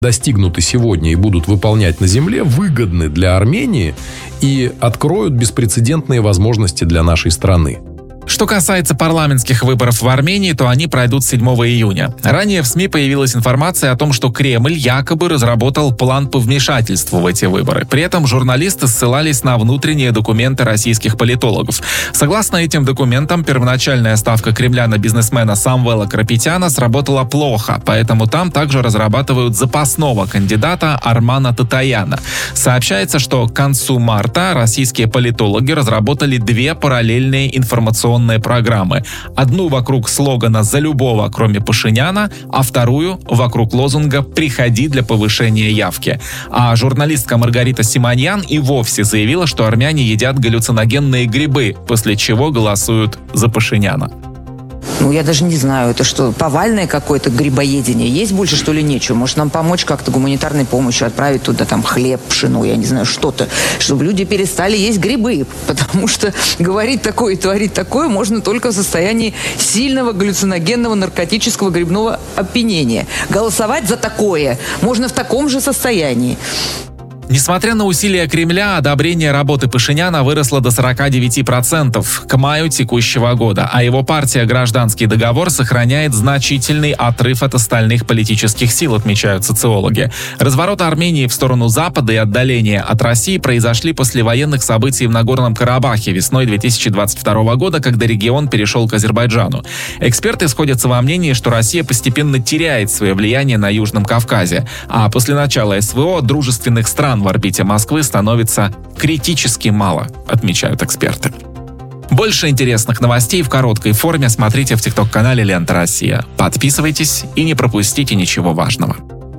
достигнуты сегодня и будут выполнять на земле, выгодны для Армении и откроют беспрецедентные возможности для нашей страны. Что касается парламентских выборов в Армении, то они пройдут 7 июня. Ранее в СМИ появилась информация о том, что Кремль якобы разработал план по вмешательству в эти выборы. При этом журналисты ссылались на внутренние документы российских политологов. Согласно этим документам, первоначальная ставка Кремля на бизнесмена Самвела Карапетяна сработала плохо, поэтому там также разрабатывают запасного кандидата Армана Татаяна. Сообщается, что к концу марта российские политологи разработали 2 параллельные информационные программы. Одну вокруг слогана «За любого, кроме Пашиняна», а вторую вокруг лозунга «Приходи для повышения явки». А журналистка Маргарита Симоньян и вовсе заявила, что армяне едят галлюциногенные грибы, после чего голосуют за Пашиняна. Я даже не знаю, это что, повальное какое-то грибоедение? Есть больше, что ли, нечего? Может, нам помочь как-то гуманитарной помощью, отправить туда там хлеб, пшено, я не знаю, что-то, чтобы люди перестали есть грибы, потому что говорить такое и творить такое можно только в состоянии сильного галлюциногенного наркотического грибного опьянения. Голосовать за такое можно в таком же состоянии. Несмотря на усилия Кремля, одобрение работы Пашиняна выросло до 49% к маю текущего года, а его партия «Гражданский договор» сохраняет значительный отрыв от остальных политических сил, отмечают социологи. Развороты Армении в сторону Запада и отдаление от России произошли после военных событий в Нагорном Карабахе весной 2022 года, когда регион перешел к Азербайджану. Эксперты сходятся во мнении, что Россия постепенно теряет свое влияние на Южном Кавказе, а после начала СВО дружественных стран в орбите Москвы становится критически мало, отмечают эксперты. Больше интересных новостей в короткой форме смотрите в ТикТок-канале «Лента Россия». Подписывайтесь и не пропустите ничего важного.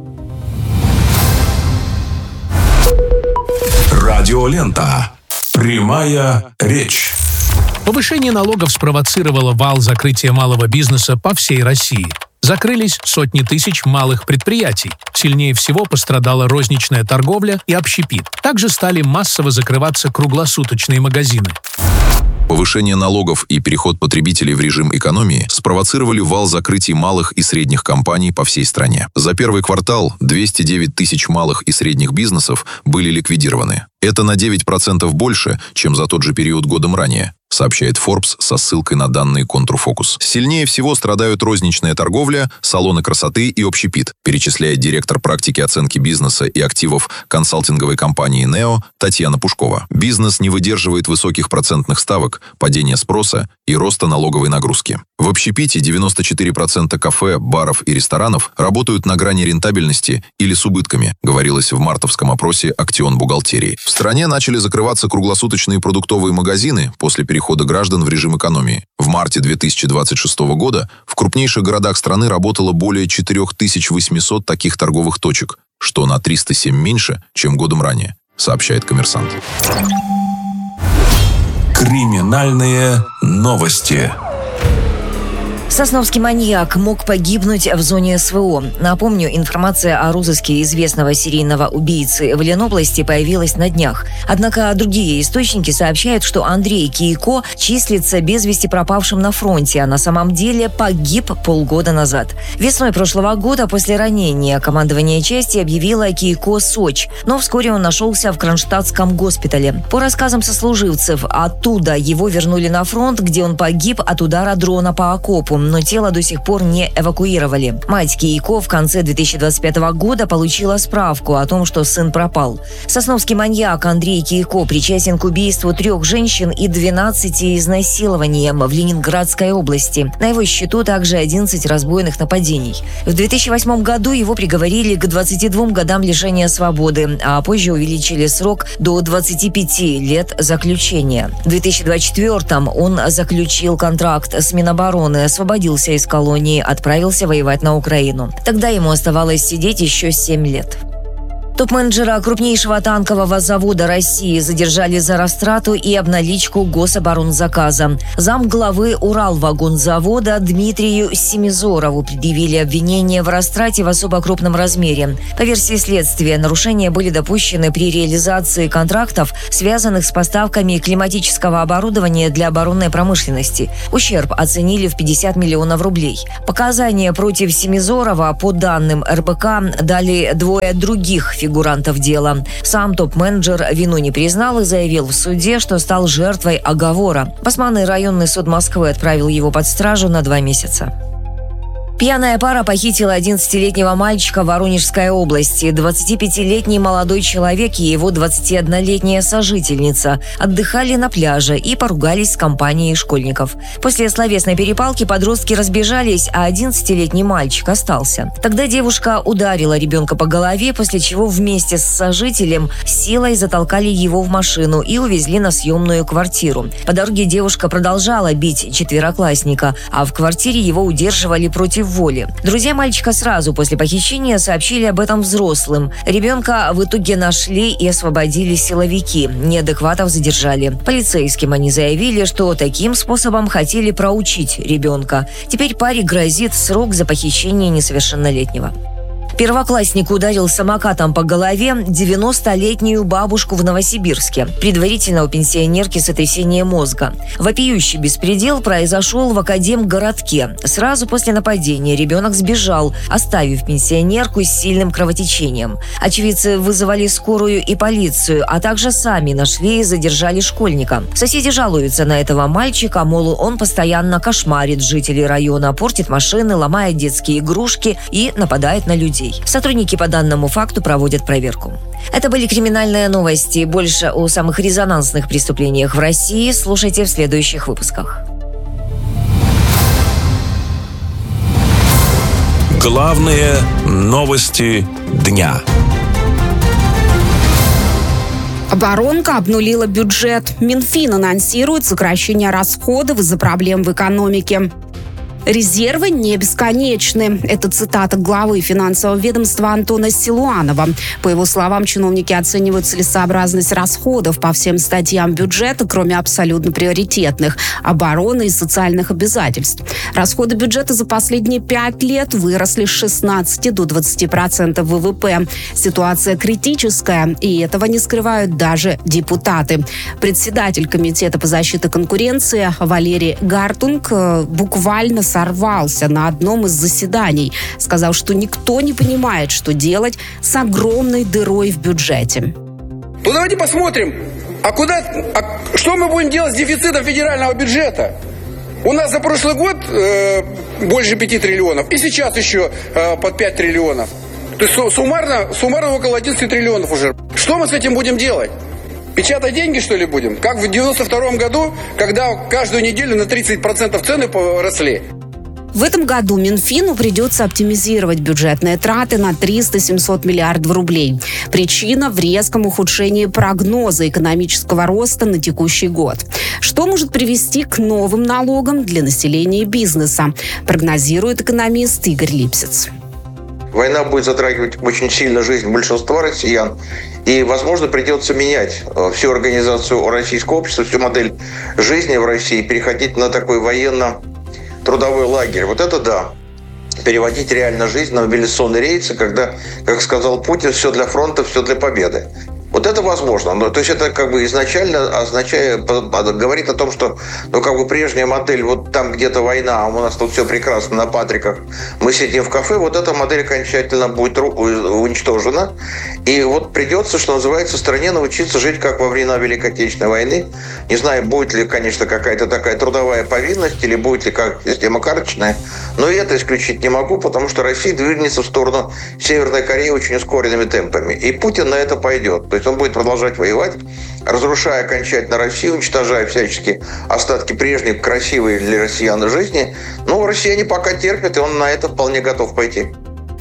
Радиолента. Прямая речь. Повышение налогов спровоцировало вал закрытия малого бизнеса по всей России. Закрылись сотни тысяч малых предприятий. Сильнее всего пострадала розничная торговля и общепит. Также стали массово закрываться круглосуточные магазины. Повышение налогов и переход потребителей в режим экономии спровоцировали вал закрытий малых и средних компаний по всей стране. За первый квартал 209 тысяч малых и средних бизнесов были ликвидированы. Это на 9% больше, чем за тот же период годом ранее, сообщает Forbes со ссылкой на данные Контрфокус. Сильнее всего страдают розничная торговля, салоны красоты и общепит, перечисляет директор практики оценки бизнеса и активов консалтинговой компании «Нео» Татьяна Пушкова. Бизнес не выдерживает высоких процентных ставок, падения спроса и роста налоговой нагрузки. В общепите 94% кафе, баров и ресторанов работают на грани рентабельности или с убытками, говорилось в мартовском опросе «Актион бухгалтерии». В стране начали закрываться круглосуточные продуктовые магазины после перехода граждан в режим экономии. В марте 2026 года в крупнейших городах страны работало более 4800 таких торговых точек, что на 307 меньше, чем годом ранее, сообщает «Коммерсант». Криминальные новости. Сосновский маньяк мог погибнуть в зоне СВО. Напомню, информация о розыске известного серийного убийцы в Ленобласти появилась на днях. Однако другие источники сообщают, что Андрей Кийко числится без вести пропавшим на фронте, а на самом деле погиб полгода назад. Весной прошлого года после ранения командование части объявило Кийко СОЧ, но вскоре он нашелся в Кронштадтском госпитале. По рассказам сослуживцев, оттуда его вернули на фронт, где он погиб от удара дрона по окопу, но тело до сих пор не эвакуировали. Мать Кийко в конце 2025 года получила справку о том, что сын пропал. Сосновский маньяк Андрей Кийко причастен к убийству 3 женщин и 12 изнасилованиям в Ленинградской области. На его счету также 11 разбойных нападений. В 2008 году его приговорили к 22 годам лишения свободы, а позже увеличили срок до 25 лет заключения. В 2024 он заключил контракт с Минобороны, освободился из колонии, отправился воевать на Украину. Тогда ему оставалось сидеть еще 7 лет. Топ-менеджера крупнейшего танкового завода России задержали за растрату и обналичку гособоронзаказа. Замглавы Уралвагонзавода Дмитрию Семизорову предъявили обвинение в растрате в особо крупном размере. По версии следствия, нарушения были допущены при реализации контрактов, связанных с поставками климатического оборудования для оборонной промышленности. Ущерб оценили в 50 миллионов рублей. Показания против Семизорова, по данным РБК, дали двое других фигурантов дела. Сам топ-менеджер вину не признал и заявил в суде, что стал жертвой оговора. Басманный районный суд Москвы отправил его под стражу на 2 месяца. Пьяная пара похитила 11-летнего мальчика в Воронежской области. 25-летний молодой человек и его 21-летняя сожительница отдыхали на пляже и поругались с компанией школьников. После словесной перепалки подростки разбежались, а 11-летний мальчик остался. Тогда девушка ударила ребенка по голове, после чего вместе с сожителем силой затолкали его в машину и увезли на съемную квартиру. По дороге девушка продолжала бить четвероклассника, а в квартире его удерживали против воли. Друзья мальчика сразу после похищения сообщили об этом взрослым. Ребенка в итоге нашли и освободили силовики. Неадекватов задержали. Полицейским они заявили, что таким способом хотели проучить ребенка. Теперь паре грозит срок за похищение несовершеннолетнего. Первоклассник ударил самокатом по голове 90-летнюю бабушку в Новосибирске. Предварительно у пенсионерки сотрясение мозга. Вопиющий беспредел произошел в Академгородке. Сразу после нападения ребенок сбежал, оставив пенсионерку с сильным кровотечением. Очевидцы вызывали скорую и полицию, а также сами нашли и задержали школьника. Соседи жалуются на этого мальчика, мол, он постоянно кошмарит жителей района, портит машины, ломает детские игрушки и нападает на людей. Сотрудники по данному факту проводят проверку. Это были криминальные новости. Больше о самых резонансных преступлениях в России слушайте в следующих выпусках. Главные новости дня. Оборонка обнулила бюджет. Минфин анонсирует сокращение расходов из-за проблем в экономике. Резервы не бесконечны. Это цитата главы финансового ведомства Антона Силуанова. По его словам, чиновники оценивают целесообразность расходов по всем статьям бюджета, кроме абсолютно приоритетных – обороны и социальных обязательств. Расходы бюджета за последние 5 лет выросли с 16 до 20% ВВП. Ситуация критическая, и этого не скрывают даже депутаты. Председатель Комитета по защите конкуренции Валерий Гартунг буквально сорвался на одном из заседаний, сказав, что никто не понимает, что делать с огромной дырой в бюджете. Ну давайте посмотрим, что мы будем делать с дефицитом федерального бюджета? У нас за прошлый год больше 5 триллионов, и сейчас еще под 5 триллионов. То есть суммарно около 11 триллионов уже. Что мы с этим будем делать? Печатать деньги, что ли, будем? Как в 92 году, когда каждую неделю на 30% цены росли. В этом году Минфину придется оптимизировать бюджетные траты на 300-700 миллиардов рублей. Причина в резком ухудшении прогноза экономического роста на текущий год. Что может привести к новым налогам для населения и бизнеса, прогнозирует экономист Игорь Липсиц. Война будет затрагивать очень сильно жизнь большинства россиян. И, возможно, придется менять всю организацию российского общества, всю модель жизни в России, переходить на такой военно-трудовой лагерь. Вот это да. Переводить реально жизнь на мобилизационные рейсы, когда, как сказал Путин, все для фронта, все для победы. Вот это возможно. Но, то есть это как бы изначально говорит о том, что прежняя модель, вот там где-то война, а у нас тут все прекрасно на Патриках, мы сидим в кафе, вот эта модель окончательно будет уничтожена. И вот придется, что называется, стране научиться жить как во времена Великой Отечественной войны. Не знаю, будет ли, конечно, какая-то такая трудовая повинность или будет ли как система карточная, но и это исключить не могу, потому что Россия движется в сторону Северной Кореи очень ускоренными темпами. И Путин на это пойдет. То есть он будет продолжать воевать, разрушая окончательно Россию, уничтожая всячески остатки прежней красивой для россиян жизни. Но россияне пока терпят, и он на это вполне готов пойти.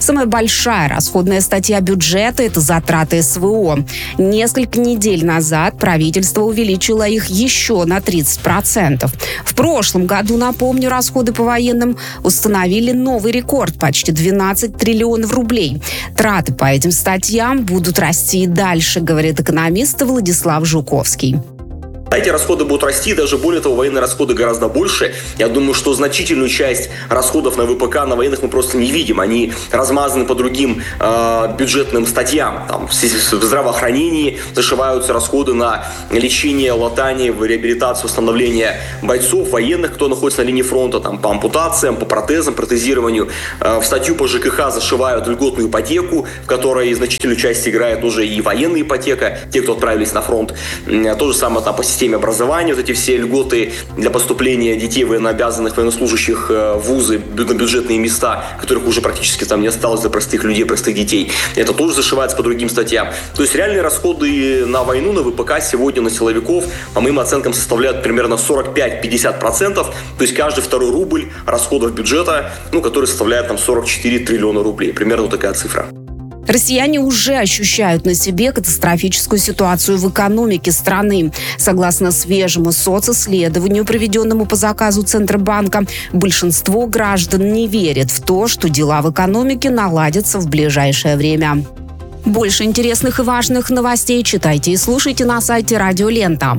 Самая большая расходная статья бюджета – это затраты СВО. Несколько недель назад правительство увеличило их еще на 30%. В прошлом году, напомню, расходы по военным установили новый рекорд – почти 12 триллионов рублей. Траты по этим статьям будут расти и дальше, говорит экономист Владислав Жуковский. Эти расходы будут расти, даже более того, военные расходы гораздо больше. Я думаю, что значительную часть расходов на ВПК, на военных мы просто не видим. Они размазаны по другим бюджетным статьям. Там, в здравоохранении зашиваются расходы на лечение, латание, реабилитацию, восстановление бойцов, военных, кто находится на линии фронта, там, по ампутациям, по протезам, протезированию. В статью по ЖКХ зашивают льготную ипотеку, в которой значительную часть играет уже и военная ипотека, те, кто отправились на фронт. То же самое там по системе образования, вот эти все льготы для поступления детей военнообязанных, военнослужащих в вузы, на бюджетные места, которых уже практически там не осталось для простых людей, простых детей. Это тоже зашивается по другим статьям. То есть реальные расходы на войну, на ВПК сегодня на силовиков, по моим оценкам, составляют примерно 45-50%. То есть каждый второй рубль расходов бюджета, который составляет там 44 триллиона рублей. Примерно вот такая цифра. Россияне уже ощущают на себе катастрофическую ситуацию в экономике страны. Согласно свежему социсследованию, проведенному по заказу Центробанка, большинство граждан не верит в то, что дела в экономике наладятся в ближайшее время. Больше интересных и важных новостей читайте и слушайте на сайте Радио Лента.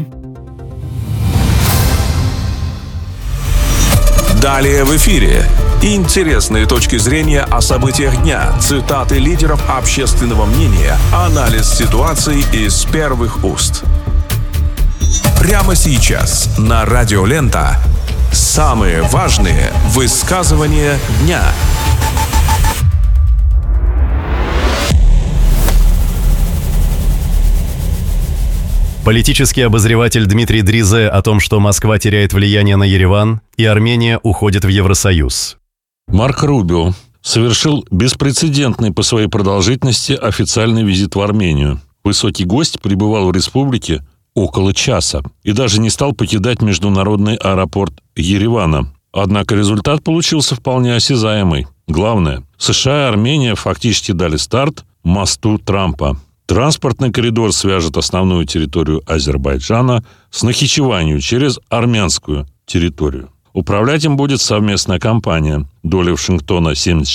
Далее в эфире. Интересные точки зрения о событиях дня, цитаты лидеров общественного мнения, анализ ситуации из первых уст. Прямо сейчас на Радио Лента самые важные высказывания дня. Политический обозреватель Дмитрий Дризе о том, что Москва теряет влияние на Ереван и Армения уходит в Евросоюз. Марко Рубио совершил беспрецедентный по своей продолжительности официальный визит в Армению. Высокий гость пребывал в республике около часа и даже не стал покидать международный аэропорт Еревана. Однако результат получился вполне осязаемый. Главное, США и Армения фактически дали старт мосту Трампа. Транспортный коридор свяжет основную территорию Азербайджана с Нахичеванью через армянскую территорию. Управлять им будет совместная компания. Доля Вашингтона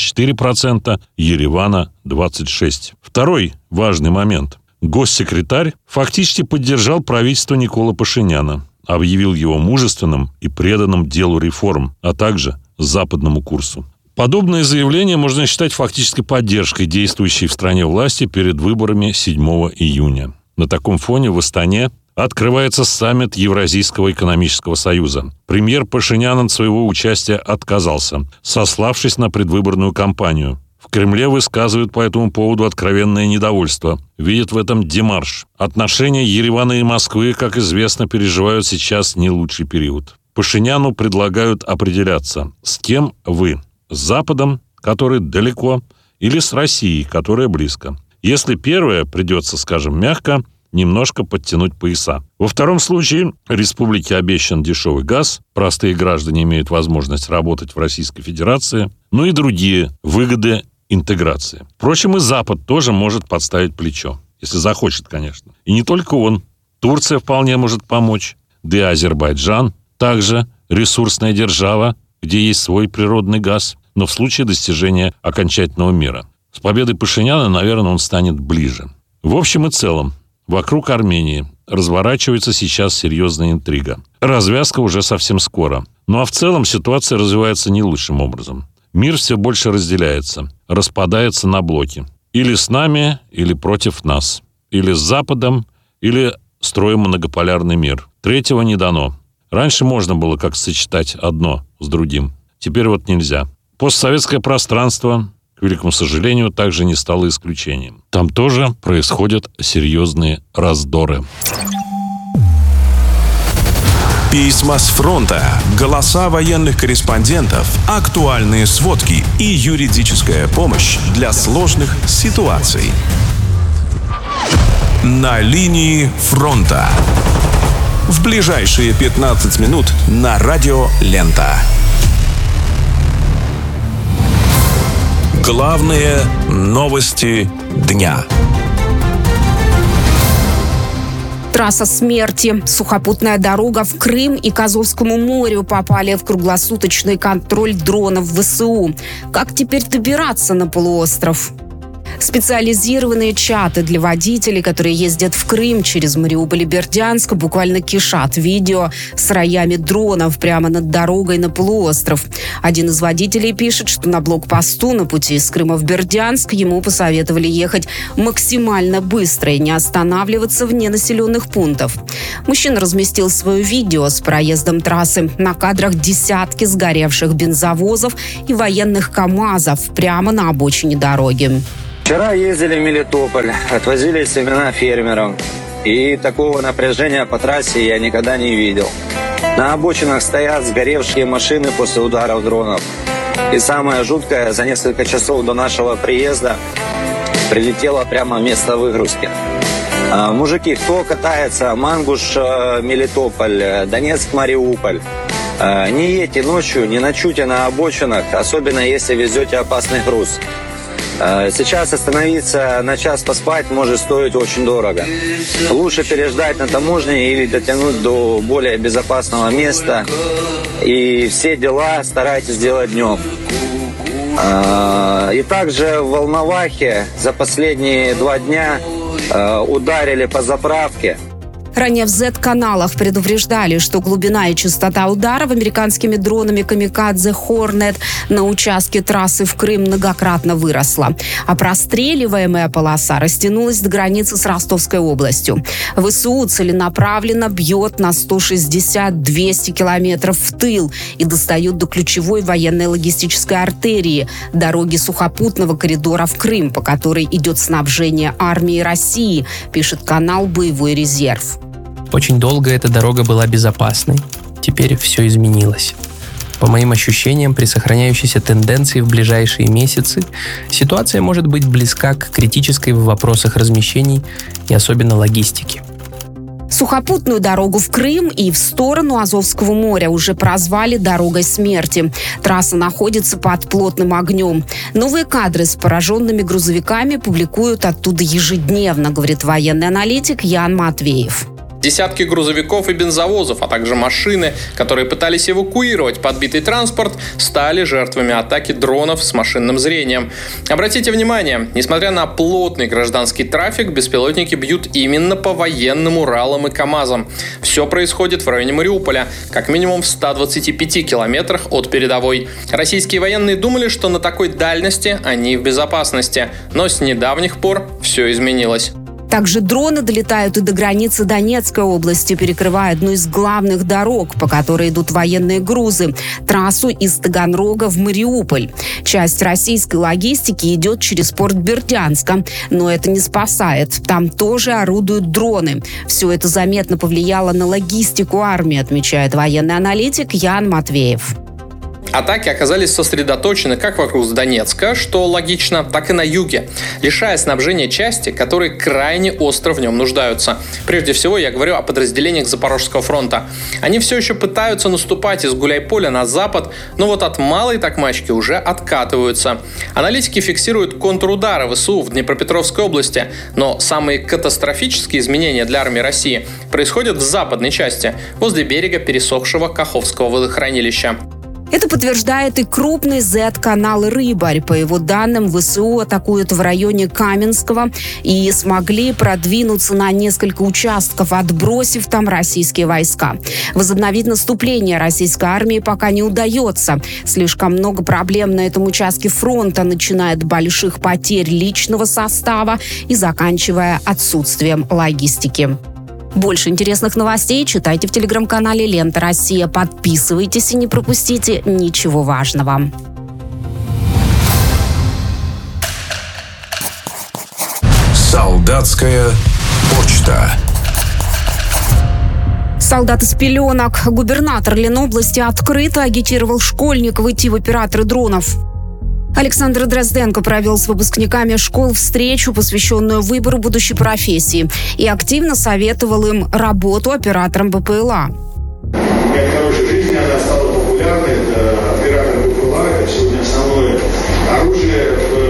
74%, Еревана 26%. Второй важный момент. Госсекретарь фактически поддержал правительство Николы Пашиняна, объявил его мужественным и преданным делу реформ, а также западному курсу. Подобное заявление можно считать фактической поддержкой действующей в стране власти перед выборами 7 июня. На таком фоне в Астане открывается саммит Евразийского экономического союза. Премьер Пашинян от своего участия отказался, сославшись на предвыборную кампанию. В Кремле высказывают по этому поводу откровенное недовольство. Видят в этом демарш. Отношения Еревана и Москвы, как известно, переживают сейчас не лучший период. Пашиняну предлагают определяться, с кем вы. С Западом, который далеко, или с Россией, которая близко. Если первое, придется, скажем мягко, немножко подтянуть пояса. Во втором случае республике обещан дешевый газ, простые граждане имеют возможность работать в Российской Федерации, и другие выгоды интеграции. Впрочем, и Запад тоже может подставить плечо, если захочет, конечно. И не только он. Турция вполне может помочь, да и Азербайджан также ресурсная держава, где есть свой природный газ, но в случае достижения окончательного мира. С победой Пашиняна, наверное, он станет ближе. В общем и целом, вокруг Армении разворачивается сейчас серьезная интрига. Развязка уже совсем скоро. А в целом ситуация развивается не лучшим образом. Мир все больше разделяется, распадается на блоки. Или с нами, или против нас. Или с Западом, или строим многополярный мир. Третьего не дано. Раньше можно было как-то сочетать одно с другим. Теперь вот нельзя. Постсоветское пространство, к великому сожалению, также не стало исключением. Там тоже происходят серьезные раздоры. Письма с фронта, голоса военных корреспондентов, актуальные сводки и юридическая помощь для сложных ситуаций. На линии фронта. В ближайшие 15 минут на Радио Лента. Главные новости дня. Трасса смерти. Сухопутная дорога в Крым и к Азовскому морю попали в круглосуточный контроль дронов ВСУ. Как теперь добираться на полуостров? Специализированные чаты для водителей, которые ездят в Крым через Мариуполь и Бердянск, буквально кишат видео с роями дронов прямо над дорогой на полуостров. Один из водителей пишет, что на блокпосту на пути из Крыма в Бердянск ему посоветовали ехать максимально быстро и не останавливаться вне населенных пунктов. Мужчина разместил свое видео с проездом трассы. На кадрах десятки сгоревших бензовозов и военных КАМАЗов прямо на обочине дороги. Вчера ездили в Мелитополь, отвозили семена фермерам. И такого напряжения по трассе я никогда не видел. На обочинах стоят сгоревшие машины после ударов дронов. И самое жуткое, за несколько часов до нашего приезда прилетело прямо в место выгрузки. Мужики, кто катается? Мангуш, Мелитополь, Донецк, Мариуполь. Не едьте ночью, не ночуйте на обочинах, особенно если везете опасный груз. Сейчас остановиться на час поспать может стоить очень дорого. Лучше переждать на таможне или дотянуть до более безопасного места. И все дела старайтесь делать днем. И также в Волновахе за последние 2 дня ударили по заправке. Ранее в Z-каналах предупреждали, что глубина и частота ударов американскими дронами «Камикадзе Хорнет» на участке трассы в Крым многократно выросла. А простреливаемая полоса растянулась до границы с Ростовской областью. ВСУ целенаправленно бьет на 160-200 километров в тыл и достает до ключевой военной логистической артерии – дороги сухопутного коридора в Крым, по которой идет снабжение армии России, пишет канал «Боевой резерв». Очень долго эта дорога была безопасной. Теперь все изменилось. По моим ощущениям, при сохраняющейся тенденции в ближайшие месяцы ситуация может быть близка к критической в вопросах размещений и особенно логистики. Сухопутную дорогу в Крым и в сторону Азовского моря уже прозвали «дорогой смерти». Трасса находится под плотным огнем. Новые кадры с пораженными грузовиками публикуют оттуда ежедневно, говорит военный аналитик Ян Матвеев. Десятки грузовиков и бензовозов, а также машины, которые пытались эвакуировать подбитый транспорт, стали жертвами атаки дронов с машинным зрением. Обратите внимание, несмотря на плотный гражданский трафик, беспилотники бьют именно по военным Уралам и КАМАЗам. Все происходит в районе Мариуполя, как минимум в 125 километрах от передовой. Российские военные думали, что на такой дальности они в безопасности, но с недавних пор все изменилось. Также дроны долетают и до границы Донецкой области, перекрывая одну из главных дорог, по которой идут военные грузы – трассу из Таганрога в Мариуполь. Часть российской логистики идет через порт Бердянска, но это не спасает. Там тоже орудуют дроны. Все это заметно повлияло на логистику армии, отмечает военный аналитик Ян Матвеев. Атаки оказались сосредоточены как вокруг Донецка, что логично, так и на юге, лишая снабжения части, которые крайне остро в нем нуждаются. Прежде всего, я говорю о подразделениях Запорожского фронта. Они все еще пытаются наступать из Гуляйполя на запад, но вот от Малой Токмачки уже откатываются. Аналитики фиксируют контрудары ВСУ в Днепропетровской области, но самые катастрофические изменения для армии России происходят в западной части, возле берега пересохшего Каховского водохранилища. Это подтверждает и крупный Z-канал «Рыбарь». По его данным, ВСУ атакуют в районе Каменского и смогли продвинуться на несколько участков, отбросив там российские войска. Возобновить наступление российской армии пока не удается. Слишком много проблем на этом участке фронта, начиная от больших потерь личного состава и заканчивая отсутствием логистики. Больше интересных новостей читайте в телеграм-канале «Лента Россия». Подписывайтесь и не пропустите ничего важного. Солдатская почта. Солдат из пеленок. Губернатор Ленобласти открыто агитировал школьников идти в операторы дронов. Александр Дрозденко провел с выпускниками школ встречу, посвященную выбору будущей профессии, и активно советовал им работу оператором БПЛА. Для хорошей жизни она стала популярной. Оператор БПЛА – это сегодня основное оружие в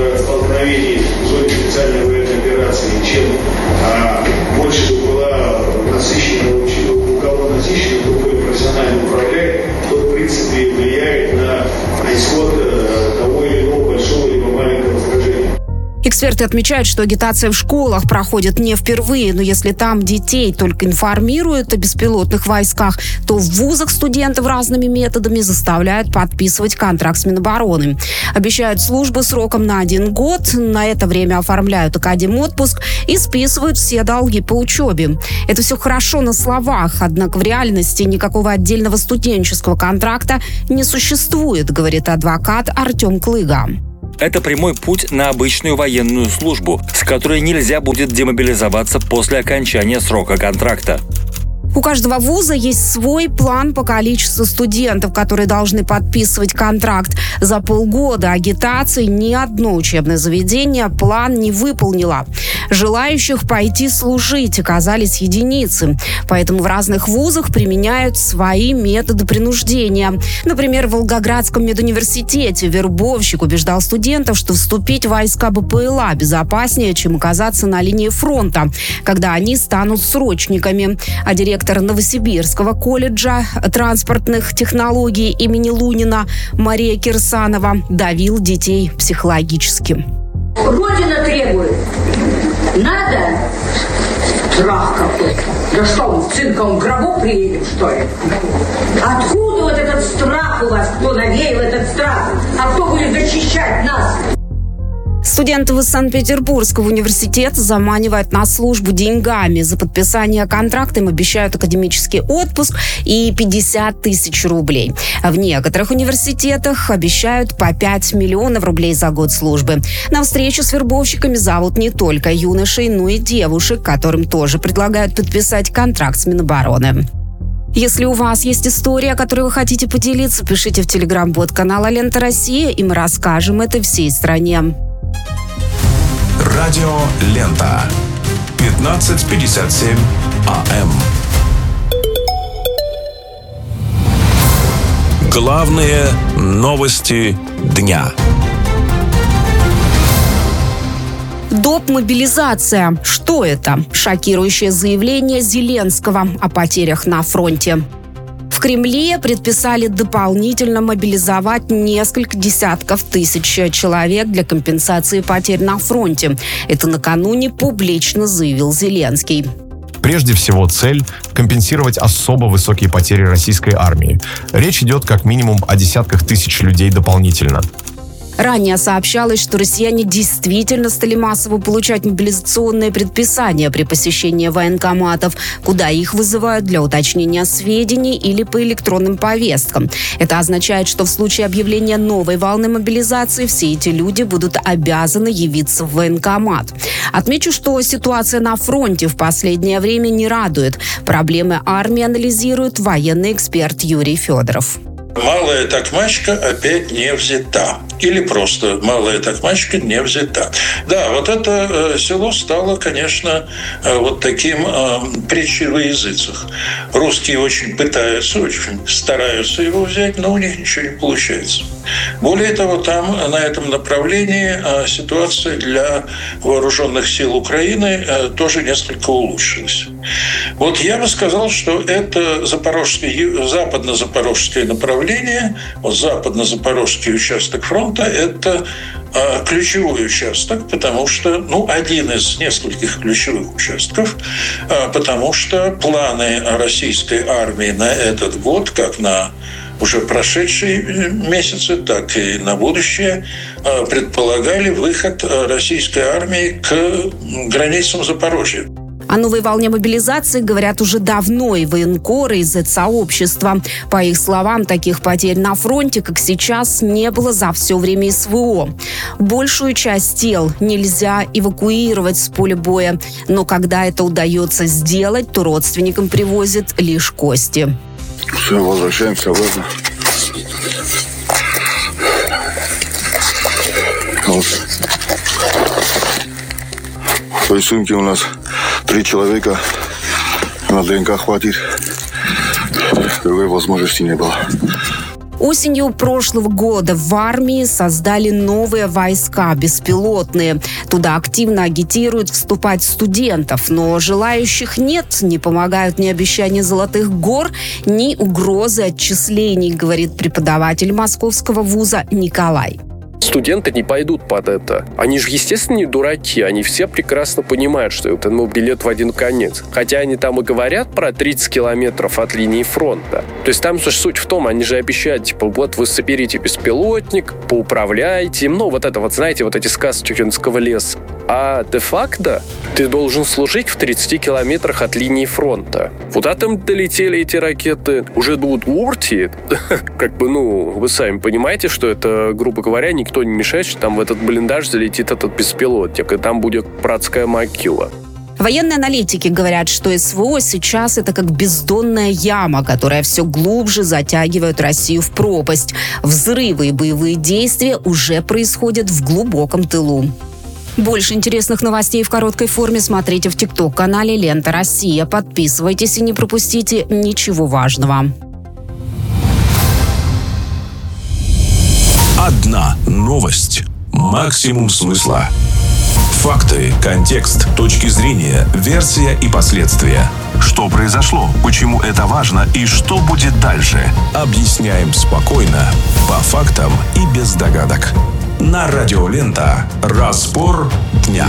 Эксперты отмечают, что агитация в школах проходит не впервые, но если там детей только информируют о беспилотных войсках, то в вузах студентов разными методами заставляют подписывать контракт с Минобороны. Обещают службу сроком на 1 год, на это время оформляют академотпуск и списывают все долги по учебе. Это все хорошо на словах, однако в реальности никакого отдельного студенческого контракта не существует, говорит адвокат Артем Клыга. Это прямой путь на обычную военную службу, с которой нельзя будет демобилизоваться после окончания срока контракта. У каждого вуза есть свой план по количеству студентов, которые должны подписывать контракт. За полгода агитации ни одно учебное заведение план не выполнило. Желающих пойти служить оказались единицы. Поэтому в разных вузах применяют свои методы принуждения. Например, в Волгоградском медуниверситете вербовщик убеждал студентов, что вступить в войска БПЛА безопаснее, чем оказаться на линии фронта, когда они станут срочниками. А директор Новосибирского колледжа транспортных технологий имени Лунина Мария Кирсанова давил детей психологически. Родина требует. Надо? Страх какой-то. Да что, он в цинковом гробу приедем, что ли? Откуда вот этот страх у вас? Кто навеял этот страх? А кто будет защищать нас? Студентов из Санкт-Петербургского университета заманивают на службу деньгами. За подписание контракта им обещают академический отпуск и 50 тысяч рублей. В некоторых университетах обещают по 5 миллионов рублей за год службы. На встречу с вербовщиками зовут не только юношей, но и девушек, которым тоже предлагают подписать контракт с Минобороны. Если у вас есть история, которой вы хотите поделиться, пишите в телеграм-бот канала «Лента Россия», и мы расскажем это всей стране. Радио «Лента». 15:57 АМ. Главные новости дня. Доп-мобилизация. Что это? Шокирующее заявление Зеленского о потерях на фронте. В Кремле предписали дополнительно мобилизовать несколько десятков тысяч человек для компенсации потерь на фронте. Это накануне публично заявил Зеленский. Прежде всего, цель – компенсировать особо высокие потери российской армии. Речь идет как минимум о десятках тысяч людей дополнительно. Ранее сообщалось, что россияне действительно стали массово получать мобилизационные предписания при посещении военкоматов, куда их вызывают для уточнения сведений или по электронным повесткам. Это означает, что в случае объявления новой волны мобилизации все эти люди будут обязаны явиться в военкомат. Отмечу, что ситуация на фронте в последнее время не радует. Проблемы армии анализирует военный эксперт Юрий Федоров. Малая Токмачка опять не взята. Или просто Малая Токмачка не взята. Да, вот это село стало, конечно, вот таким притчей во языцах. Русские очень пытаются, очень стараются его взять, но у них ничего не получается. Более того, там на этом направлении ситуация для вооруженных сил Украины тоже несколько улучшилась. Вот я бы сказал, что это западно-запорожское направление, вот западно-запорожский участок фронта – это ключевой участок, потому что, один из нескольких ключевых участков, потому что планы российской армии на этот год, как на уже прошедшие месяцы, так и на будущее, предполагали выход российской армии к границам Запорожья. О новой волне мобилизации говорят уже давно и военкоры из сообщества. По их словам, таких потерь на фронте, как сейчас, не было за все время СВО. Большую часть тел нельзя эвакуировать с поля боя, но когда это удается сделать, то родственникам привозят лишь кости. Все, возвращаемся обратно. В той сумке у нас 3 человека. На ДНК хватит. Другой возможности не было. Осенью прошлого года в армии создали новые войска, беспилотные. Туда активно агитируют вступать студентов, но желающих нет. Не помогают ни обещания золотых гор, ни угрозы отчислений, говорит преподаватель Московского вуза Николай. Студенты не пойдут под это. Они же, естественно, не дураки. Они все прекрасно понимают, что это билет в один конец. Хотя они там и говорят про 30 километров от линии фронта. То есть там суть в том, они же обещают, типа, вот вы соберите беспилотник, поуправляйте. Вот это вот, знаете, вот эти сказки Тюринского леса. А де-факто ты должен служить в 30 километрах от линии фронта. Куда там долетели эти ракеты? Уже будут в Уртии? Вы сами понимаете, что это, грубо говоря, никто не мешает, что там в этот блиндаж залетит этот беспилотник, и там будет братская могила. Военные аналитики говорят, что СВО сейчас это как бездонная яма, которая все глубже затягивает Россию в пропасть. Взрывы и боевые действия уже происходят в глубоком тылу. Больше интересных новостей в короткой форме смотрите в ТикТок-канале «Лента Россия». Подписывайтесь и не пропустите ничего важного. Одна новость. Максимум смысла. Факты, контекст, точки зрения, версия и последствия. Что произошло, почему это важно и что будет дальше. Объясняем спокойно, по фактам и без догадок. На радио «Лента». Разбор дня.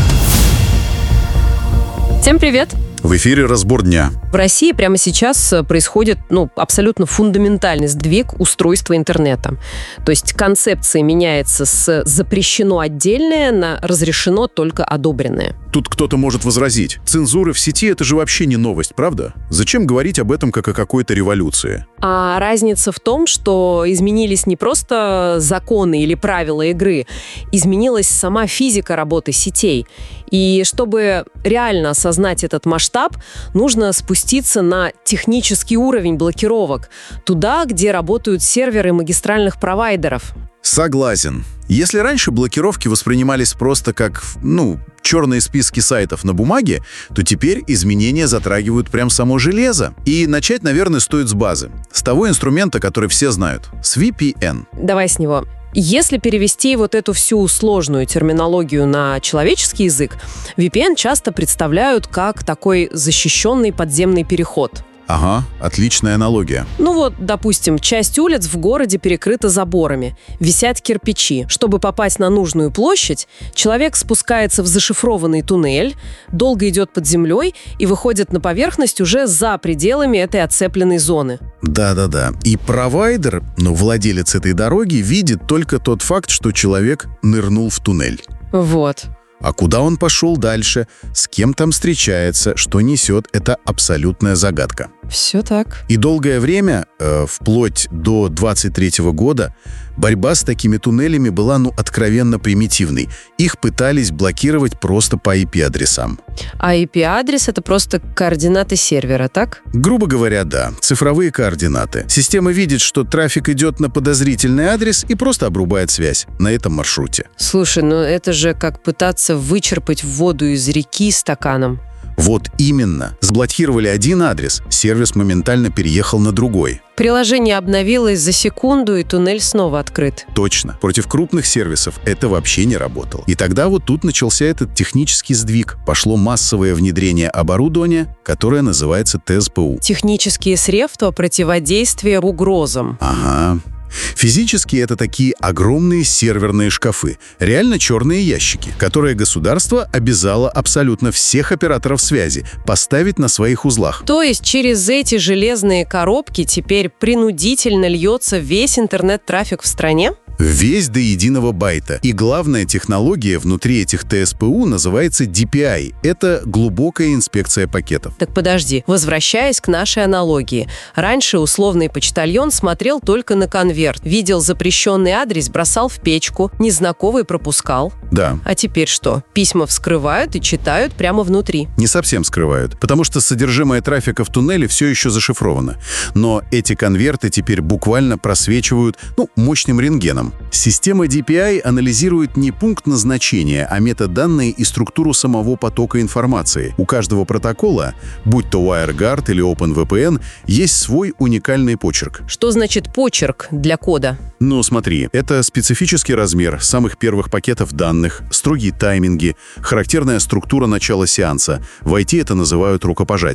Всем привет! В эфире «Разбор дня». В России прямо сейчас происходит абсолютно фундаментальный сдвиг устройства интернета. То есть концепция меняется с «запрещено отдельное» на «разрешено только одобренное». Тут кто-то может возразить. Цензура в сети – это же вообще не новость, правда? Зачем говорить об этом как о какой-то революции? А разница в том, что изменились не просто законы или правила игры, изменилась сама физика работы сетей. И чтобы реально осознать этот масштаб, нужно спуститься на технический уровень блокировок, туда, где работают серверы магистральных провайдеров. Согласен. Если раньше блокировки воспринимались просто как, черные списки сайтов на бумаге, то теперь изменения затрагивают прям само железо. И начать, наверное, стоит с базы. С того инструмента, который все знают. С VPN. Давай с него. Если перевести вот эту всю сложную терминологию на человеческий язык, VPN часто представляют как такой защищенный подземный переход. Ага, отличная аналогия. Допустим, часть улиц в городе перекрыта заборами, висят кирпичи. Чтобы попасть на нужную площадь, человек спускается в зашифрованный туннель, долго идет под землей и выходит на поверхность уже за пределами этой оцепленной зоны. Да-да-да. И провайдер, владелец этой дороги, видит только тот факт, что человек нырнул в туннель. Вот. А куда он пошел дальше, с кем там встречается, что несет, это абсолютная загадка. Все так. И долгое время, вплоть до 23-го года, борьба с такими туннелями была, откровенно примитивной. Их пытались блокировать просто по IP-адресам. А IP-адрес — это просто координаты сервера, так? Грубо говоря, да. Цифровые координаты. Система видит, что трафик идет на подозрительный адрес и просто обрубает связь на этом маршруте. Слушай, это же как пытаться вычерпать воду из реки стаканом. Вот именно. Заблокировали один адрес, сервис моментально переехал на другой. Приложение обновилось за секунду, и туннель снова открыт. Точно. Против крупных сервисов это вообще не работало. И тогда тут начался этот технический сдвиг. Пошло массовое внедрение оборудования, которое называется ТСПУ. Технические средства противодействия угрозам. Ага. Физически это такие огромные серверные шкафы, реально черные ящики, которые государство обязало абсолютно всех операторов связи поставить на своих узлах. То есть через эти железные коробки теперь принудительно льется весь интернет-трафик в стране? Весь до единого байта. И главная технология внутри этих ТСПУ называется DPI. Это глубокая инспекция пакетов. Так подожди, возвращаясь к нашей аналогии. Раньше условный почтальон смотрел только на конверт, видел запрещенный адрес, бросал в печку, незнакомый пропускал. Да. А теперь что? Письма вскрывают и читают прямо внутри. Не совсем скрывают, потому что содержимое трафика в туннеле все еще зашифровано. Но эти конверты теперь буквально просвечивают, мощным рентгеном. Система DPI анализирует не пункт назначения, а метаданные и структуру самого потока информации. У каждого протокола, будь то WireGuard или OpenVPN, есть свой уникальный почерк. Что значит почерк для кода? Смотри, это специфический размер самых первых пакетов данных, строгие тайминги, характерная структура начала сеанса. В IT это называют рукопожатием.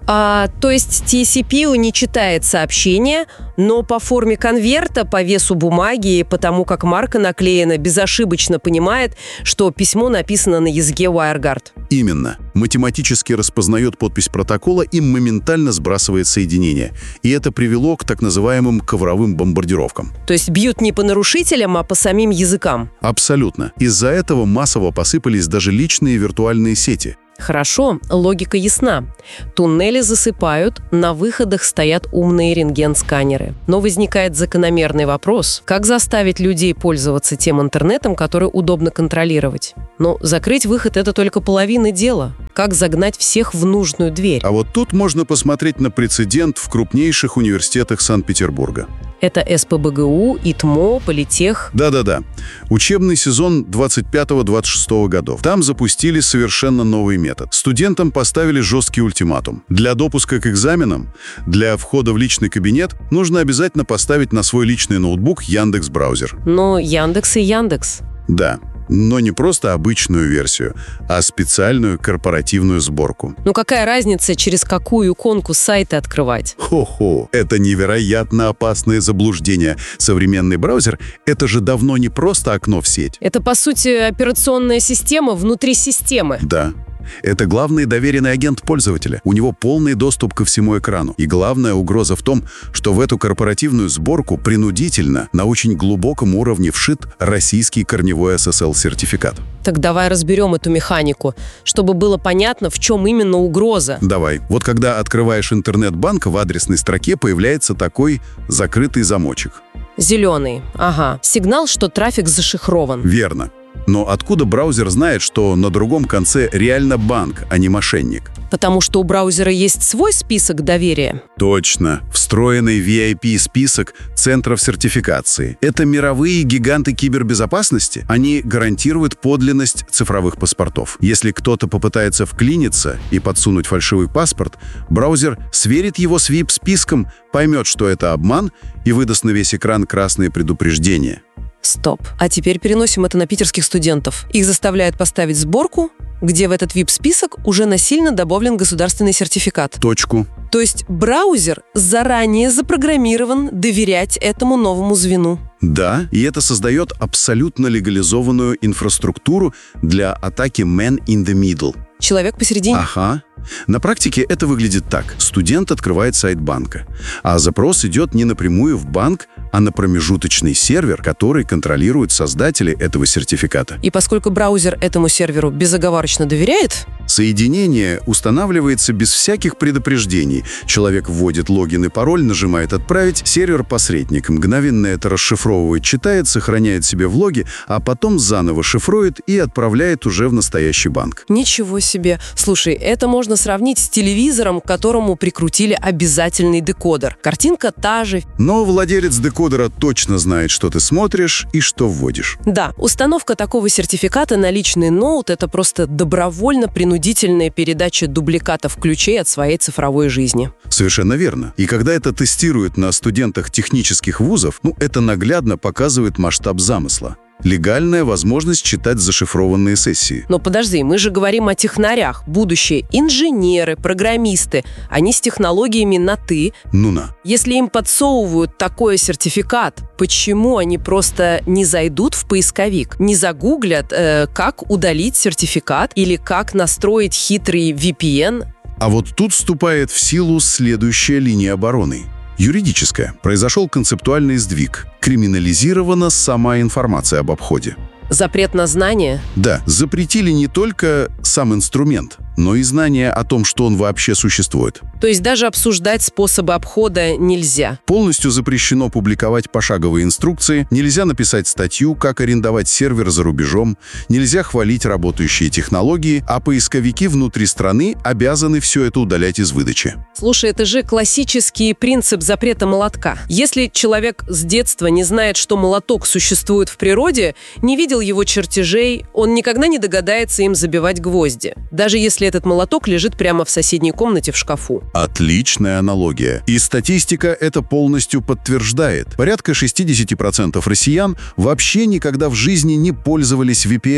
То есть TCP не читает сообщения, но по форме конверта, по весу бумаги и потому, как марка наклеена, безошибочно понимает, что письмо написано на языке WireGuard. Именно. Математически распознает подпись протокола и моментально сбрасывает соединение. И это привело к так называемым ковровым бомбардировкам. То есть бьют не по нарушителям, а по самим языкам. Абсолютно. Из-за этого массово посыпались даже личные виртуальные сети. Хорошо, логика ясна. Туннели засыпают, на выходах стоят умные рентген-сканеры. Но возникает закономерный вопрос: как заставить людей пользоваться тем интернетом, который удобно контролировать? Но закрыть выход – это только половина дела. Как загнать всех в нужную дверь? А вот тут можно посмотреть на прецедент в крупнейших университетах Санкт-Петербурга. Это СПбГУ, ИТМО, Политех. Да-да-да. Учебный сезон 25-26 годов. Там запустили совершенно новый метод. Студентам поставили жесткий ультиматум. Для допуска к экзаменам, для входа в личный кабинет нужно обязательно поставить на свой личный ноутбук Яндекс.Браузер. Но Яндекс и Яндекс. Да. Но не просто обычную версию, а специальную корпоративную сборку. Ну какая разница, через какую иконку сайты открывать? Хо-хо, это невероятно опасное заблуждение. Современный браузер — это же давно не просто окно в сеть. Это, по сути, операционная система внутри системы. Да. Это главный доверенный агент пользователя. У него полный доступ ко всему экрану. И главная угроза в том, что в эту корпоративную сборку принудительно на очень глубоком уровне вшит российский корневой SSL-сертификат. Так давай разберем эту механику, чтобы было понятно, в чем именно угроза. Давай. Вот когда открываешь интернет-банк, в адресной строке появляется такой закрытый замочек. Зеленый. Ага. Сигнал, что трафик зашифрован. Верно. Но откуда браузер знает, что на другом конце реально банк, а не мошенник? Потому что у браузера есть свой список доверия. Точно. Встроенный VIP-список центров сертификации. Это мировые гиганты кибербезопасности. Они гарантируют подлинность цифровых паспортов. Если кто-то попытается вклиниться и подсунуть фальшивый паспорт, браузер сверит его с VIP-списком, поймет, что это обман, и выдаст на весь экран красные предупреждения. Стоп. А теперь переносим это на питерских студентов. Их заставляют поставить сборку, где в этот VIP-список уже насильно добавлен государственный сертификат. Точку. То есть браузер заранее запрограммирован доверять этому новому звену. Да, и это создает абсолютно легализованную инфраструктуру для атаки man in the middle. Человек посередине? Ага. На практике это выглядит так. Студент открывает сайт банка, а запрос идет не напрямую в банк, а на промежуточный сервер, который контролирует создатели этого сертификата. И поскольку браузер этому серверу безоговорочно доверяет, соединение устанавливается без всяких предупреждений. Человек вводит логин и пароль, нажимает «Отправить», сервер-посредник мгновенно это расшифровывает, читает, сохраняет себе в логе, а потом заново шифрует и отправляет уже в настоящий банк. Ничего себе! Слушай, это можно сравнить с телевизором, к которому прикрутили обязательный декодер. Картинка та же. Но владелец декодера точно знает, что ты смотришь и что вводишь. Да, установка такого сертификата на личный ноут – это просто добровольно-принудительная передача дубликатов ключей от своей цифровой жизни. Совершенно верно. И когда это тестируют на студентах технических вузов, это наглядно показывает масштаб замысла. Легальная возможность читать зашифрованные сессии. Но подожди, мы же говорим о технарях. Будущее инженеры, программисты. Они с технологиями на «ты». Ну-на. Если им подсовывают такой сертификат, почему они просто не зайдут в поисковик, не загуглят, как удалить сертификат или как настроить хитрый VPN? А вот тут вступает в силу следующая линия обороны. Юридическая. Произошел концептуальный сдвиг. Криминализирована сама информация об обходе. Запрет на знание? Да, запретили не только сам инструмент, но и знание о том, что он вообще существует. То есть даже обсуждать способы обхода нельзя? Полностью запрещено публиковать пошаговые инструкции, нельзя написать статью, как арендовать сервер за рубежом, нельзя хвалить работающие технологии, а поисковики внутри страны обязаны все это удалять из выдачи. Слушай, это же классический принцип запрета молотка. Если человек с детства не знает, что молоток существует в природе, не видел его чертежей, он никогда не догадается им забивать гвозди, даже если этот молоток лежит прямо в соседней комнате в шкафу. Отличная аналогия. И статистика это полностью подтверждает. Порядка 60% россиян вообще никогда в жизни не пользовались VPN.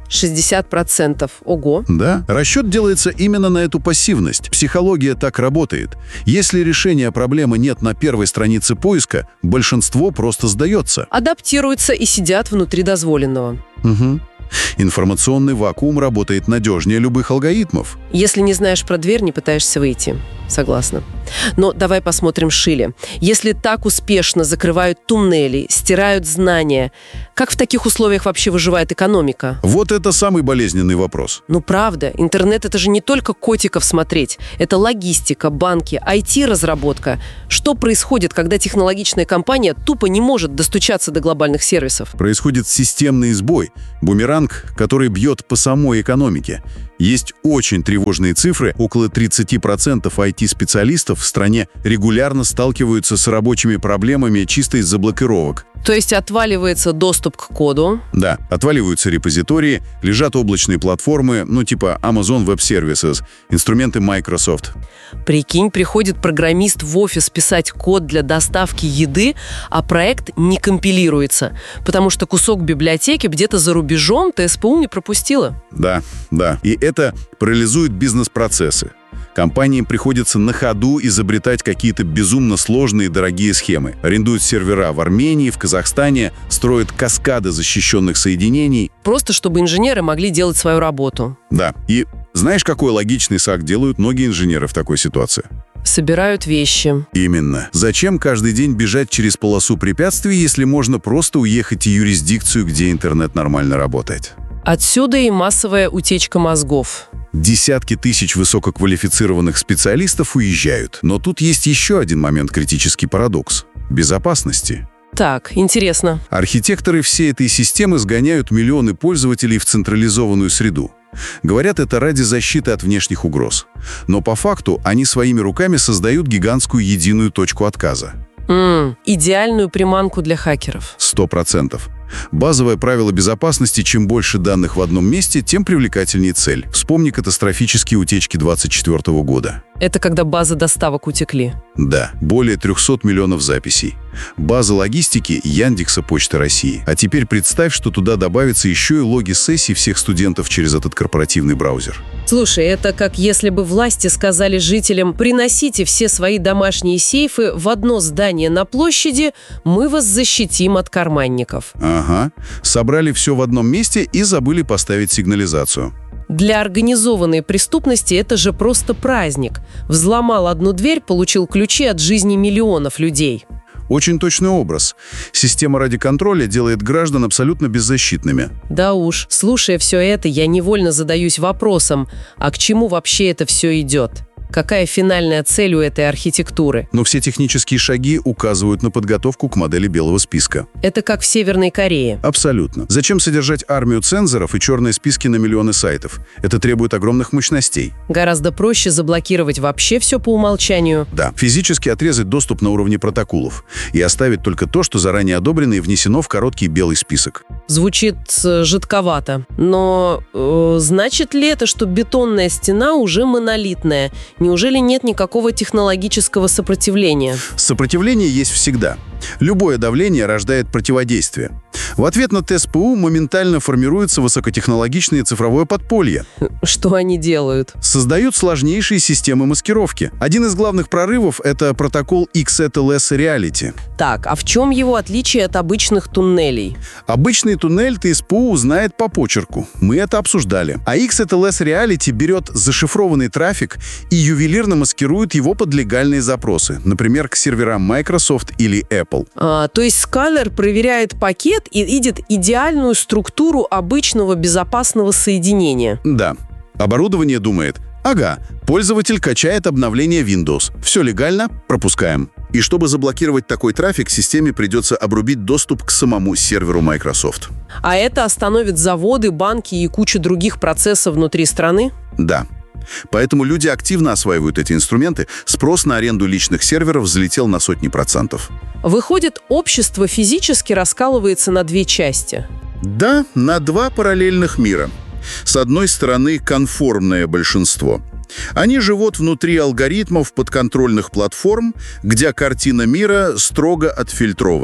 60%. Ого. Да, расчет делается именно на эту пассивность. Психология так работает. Если решения проблемы нет на первой странице поиска, большинство просто сдается. Адаптируются и сидят внутри дозволенного. Угу. Информационный вакуум работает надежнее любых алгоритмов. Если не знаешь про дверь, не пытаешься выйти. Согласна. Но давай посмотрим шире. Если так успешно закрывают туннели, стирают знания, как в таких условиях вообще выживает экономика? Вот это самый болезненный вопрос. Ну правда, интернет — это же не только котиков смотреть. Это логистика, банки, IT-разработка. Что происходит, когда технологичная компания тупо не может достучаться до глобальных сервисов? Происходит системный сбой, бумеранг, который бьет по самой экономике. Есть очень тревожные цифры. Около 30% IT-специалистов в стране регулярно сталкиваются с рабочими проблемами чисто из-за блокировок. То есть отваливается доступ к коду? Да, отваливаются репозитории, лежат облачные платформы, типа Amazon Web Services, инструменты Microsoft. Прикинь, приходит программист в офис писать код для доставки еды, а проект не компилируется, потому что кусок библиотеки где-то за рубежом ТСПУ не пропустила. Да. И это парализует бизнес-процессы. Компаниям приходится на ходу изобретать какие-то безумно сложные и дорогие схемы. Арендуют сервера в Армении, в Казахстане, строят каскады защищенных соединений. Просто чтобы инженеры могли делать свою работу. Да. И знаешь, какой логичный шаг делают многие инженеры в такой ситуации? Собирают вещи. Именно. Зачем каждый день бежать через полосу препятствий, если можно просто уехать в юрисдикцию, где интернет нормально работает? Отсюда и массовая утечка мозгов. Десятки тысяч высококвалифицированных специалистов уезжают. Но тут есть еще один момент, критический парадокс – безопасности. Так, интересно. Архитекторы всей этой системы сгоняют миллионы пользователей в централизованную среду. Говорят, это ради защиты от внешних угроз. Но по факту они своими руками создают гигантскую единую точку отказа. Идеальную приманку для хакеров. 100%. Базовое правило безопасности: чем больше данных в одном месте, тем привлекательнее цель. Вспомни катастрофические утечки 2024 года. Это когда базы доставок утекли. Да, более 300 миллионов записей. База логистики Яндекса, Почты России. А теперь представь, что туда добавятся еще и логи сессий всех студентов через этот корпоративный браузер. Слушай, это как если бы власти сказали жителям: приносите все свои домашние сейфы в одно здание на площади, мы вас защитим от карманников. Ага. Собрали все в одном месте и забыли поставить сигнализацию. Для организованной преступности это же просто праздник. Взломал одну дверь, получил ключи от жизни миллионов людей. Очень точный образ. Система ради контроля делает граждан абсолютно беззащитными. Да уж, слушая все это, я невольно задаюсь вопросом, а к чему вообще это все идет? Какая финальная цель у этой архитектуры? Но все технические шаги указывают на подготовку к модели белого списка. Это как в Северной Корее. Абсолютно. Зачем содержать армию цензоров и черные списки на миллионы сайтов? Это требует огромных мощностей. Гораздо проще заблокировать вообще все по умолчанию. Да, физически отрезать доступ на уровне протоколов и оставить только то, что заранее одобрено и внесено в короткий белый список. Звучит жидковато. Но значит ли это, что бетонная стена уже монолитная? Неужели нет никакого технологического сопротивления? Сопротивление есть всегда. Любое давление рождает противодействие. В ответ на ТСПУ моментально формируется высокотехнологичное цифровое подполье. Что они делают? Создают сложнейшие системы маскировки. Один из главных прорывов – это протокол XSLS Reality. Так, а в чем его отличие от обычных туннелей? Обычный туннель ТСПУ узнает по почерку. Мы это обсуждали. А XSLS Reality берет зашифрованный трафик и ювелирно маскирует его под легальные запросы. Например, к серверам Microsoft или Apple. То есть сканер проверяет пакет и видит идеальную структуру обычного безопасного соединения. Да. Оборудование думает: ага, пользователь качает обновление Windows. Все легально, пропускаем. И чтобы заблокировать такой трафик, системе придется обрубить доступ к самому серверу Microsoft. А это остановит заводы, банки и кучу других процессов внутри страны? Да. Поэтому люди активно осваивают эти инструменты. Спрос на аренду личных серверов взлетел на сотни процентов. Выходит, общество физически раскалывается на две части. Да, на два параллельных мира. С одной стороны, конформное большинство. Они живут внутри алгоритмов подконтрольных платформ, где картина мира строго отфильтрована.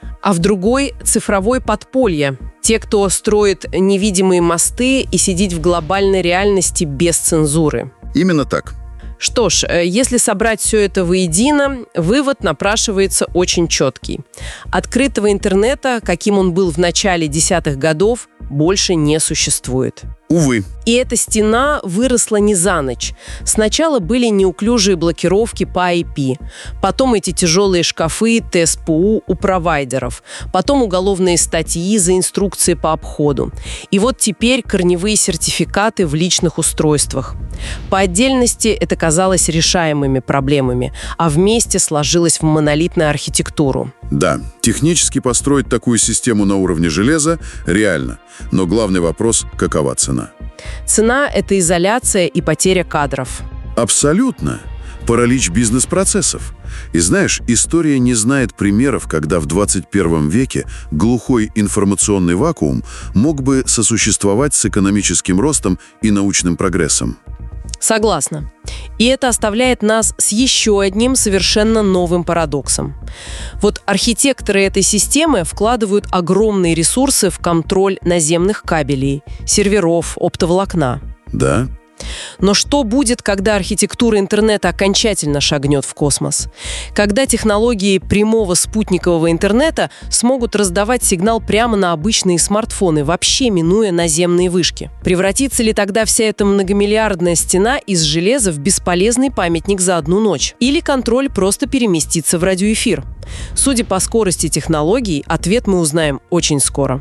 а в другой – цифровое подполье. Те, кто строит невидимые мосты и сидит в глобальной реальности без цензуры. Именно так. Что ж, если собрать все это воедино, вывод напрашивается очень четкий. Открытого интернета, каким он был в начале десятых годов, больше не существует. Увы. И эта стена выросла не за ночь. Сначала были неуклюжие блокировки по IP, потом эти тяжелые шкафы ТСПУ у провайдеров, потом уголовные статьи за инструкции по обходу. И вот теперь корневые сертификаты в личных устройствах. По отдельности это казалось решаемыми проблемами, а вместе сложилось в монолитную архитектуру. Да, технически построить такую систему на уровне железа реально. Но главный вопрос – какова цена? Цена – это изоляция и потеря кадров. Абсолютно. Паралич бизнес-процессов. И знаешь, история не знает примеров, когда в 21 веке глухой информационный вакуум мог бы сосуществовать с экономическим ростом и научным прогрессом. Согласна. И это оставляет нас с еще одним совершенно новым парадоксом. Вот архитекторы этой системы вкладывают огромные ресурсы в контроль наземных кабелей, серверов, оптоволокна. Да. Но что будет, когда архитектура интернета окончательно шагнет в космос? Когда технологии прямого спутникового интернета смогут раздавать сигнал прямо на обычные смартфоны, вообще минуя наземные вышки? Превратится ли тогда вся эта многомиллиардная стена из железа в бесполезный памятник за одну ночь? Или контроль просто переместится в радиоэфир? Судя по скорости технологий, ответ мы узнаем очень скоро.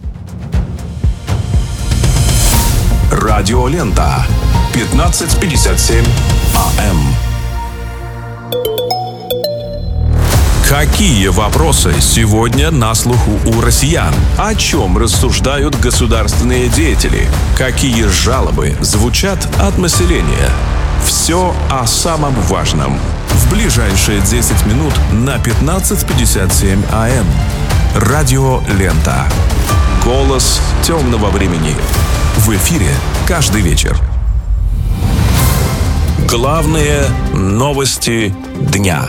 Радиолента. 15:57 АМ. Какие вопросы сегодня на слуху у россиян? О чем рассуждают государственные деятели? Какие жалобы звучат от населения? Все о самом важном. В ближайшие 10 минут на 15:57 АМ. Радиолента. Голос темного времени. В эфире каждый вечер. Главные новости дня.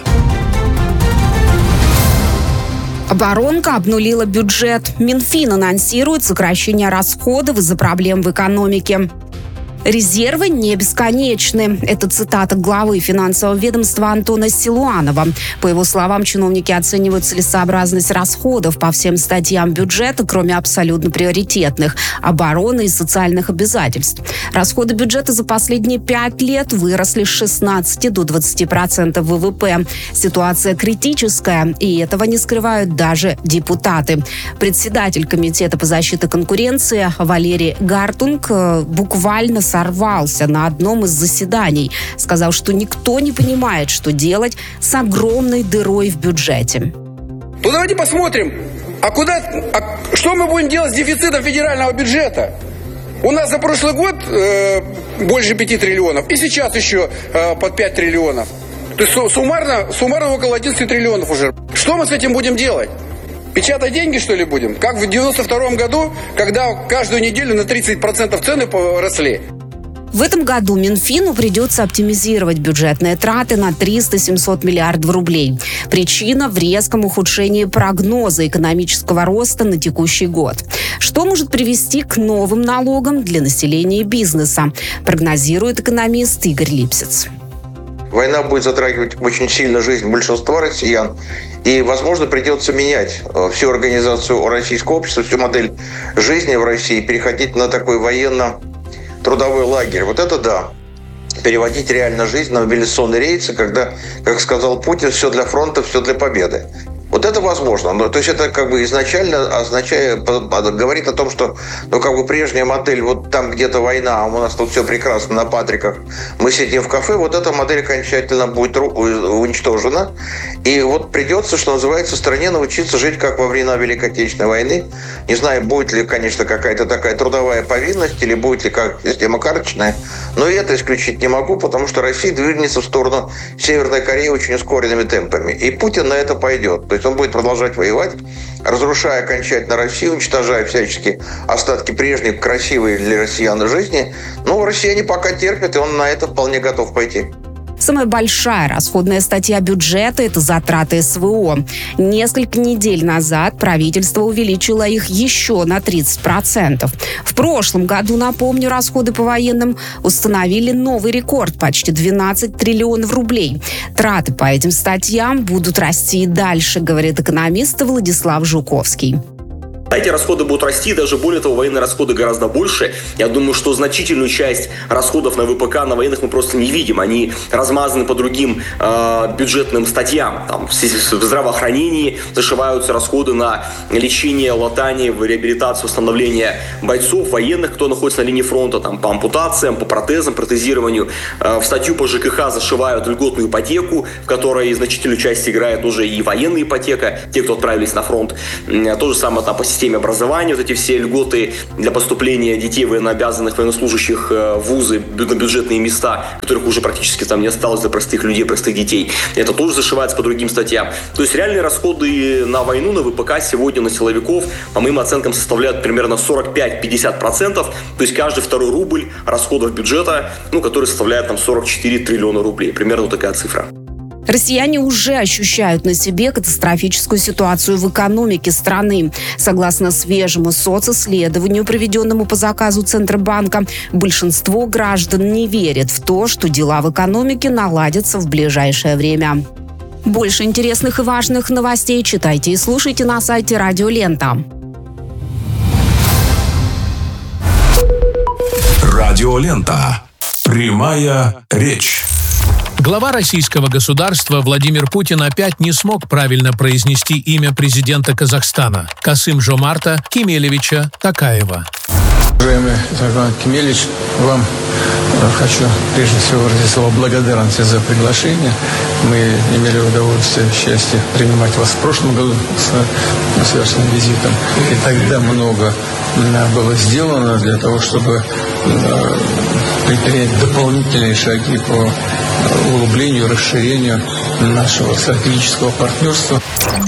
Оборонка обнулила бюджет. Минфин анонсирует сокращение расходов из-за проблем в экономике. Резервы не бесконечны. Это цитата главы финансового ведомства Антона Силуанова. По его словам, чиновники оценивают целесообразность расходов по всем статьям бюджета, кроме абсолютно приоритетных – обороны и социальных обязательств. Расходы бюджета за последние 5 лет выросли с 16 до 20% ВВП. Ситуация критическая, и этого не скрывают даже депутаты. Председатель Комитета по защите конкуренции Валерий Гартунг буквально сорвался на одном из заседаний, сказав, что никто не понимает, что делать с огромной дырой в бюджете. То давайте посмотрим, что мы будем делать с дефицитом федерального бюджета. У нас за прошлый год больше 5 триллионов, и сейчас еще под 5 триллионов. То есть суммарно около 11 триллионов уже. Что мы с этим будем делать? Печатать деньги, что ли, будем? Как в 92 году, когда каждую неделю на 30% цены росли. В этом году Минфину придется оптимизировать бюджетные траты на 300-700 миллиардов рублей. Причина в резком ухудшении прогноза экономического роста на текущий год. Что может привести к новым налогам для населения и бизнеса, прогнозирует экономист Игорь Липсиц. Война будет затрагивать очень сильно жизнь большинства россиян. И, возможно, придется менять всю организацию российского общества, всю модель жизни в России, переходить на такой военно-трудовой лагерь. Вот это да. Переводить реально жизнь на мобилизационные рейсы, когда, как сказал Путин, все для фронта, все для победы. Вот это возможно. Но, то есть это как бы изначально говорит о том, что прежняя модель, вот там где-то война, а у нас тут все прекрасно на Патриках, мы сидим в кафе, вот эта модель окончательно будет уничтожена. И вот придется, что называется, стране научиться жить как во времена Великой Отечественной войны. Не знаю, будет ли, конечно, какая-то такая трудовая повинность или будет ли как система карточная, но и это исключить не могу, потому что Россия движется в сторону Северной Кореи очень ускоренными темпами. И Путин на это пойдет. То есть он будет продолжать воевать, разрушая окончательно Россию, уничтожая всячески остатки прежней красивой для россиян жизни. Но россияне пока терпят, и он на это вполне готов пойти. Самая большая расходная статья бюджета – это затраты СВО. Несколько недель назад правительство увеличило их еще на 30%. В прошлом году, напомню, расходы по военным установили новый рекорд – почти 12 триллионов рублей. Траты по этим статьям будут расти и дальше, говорит экономист Владислав Жуковский. Эти расходы будут расти, даже более того, военные расходы гораздо больше. Я думаю, что значительную часть расходов на ВПК, на военных мы просто не видим. Они размазаны по другим бюджетным статьям. Там, в здравоохранении зашиваются расходы на лечение, латание, реабилитацию, восстановление бойцов, военных, кто находится на линии фронта, там, по ампутациям, по протезам, протезированию. В статью по ЖКХ зашивают льготную ипотеку, в которой значительную часть играет уже и военная ипотека, те, кто отправились на фронт. То же самое там по системе образования, вот эти все льготы для поступления детей военнообязанных, военнослужащих в вузы, на бюджетные места, которых уже практически там не осталось для простых людей, простых детей. Это тоже зашивается по другим статьям. То есть реальные расходы на войну, на ВПК сегодня на силовиков, по моим оценкам, составляют примерно 45-50%. То есть каждый второй рубль расходов бюджета, который составляет там 44 триллиона рублей. Примерно вот такая цифра. Россияне уже ощущают на себе катастрофическую ситуацию в экономике страны. Согласно свежему социсследованию, проведенному по заказу Центробанка, большинство граждан не верят в то, что дела в экономике наладятся в ближайшее время. Больше интересных и важных новостей читайте и слушайте на сайте Радио Лента. Радио Лента. Прямая речь. Глава российского государства Владимир Путин опять не смог правильно произнести имя президента Казахстана Касым-Жомарта Кемелевича Токаева. Уважаемый Жомарт Кемелевич, вам хочу прежде всего выразить слово благодарности за приглашение. Мы имели удовольствие, счастье принимать вас в прошлом году с государственным визитом. И тогда много было сделано для того, чтобы предпринять дополнительные шаги по углублению, расширению нашего стратегического партнерства.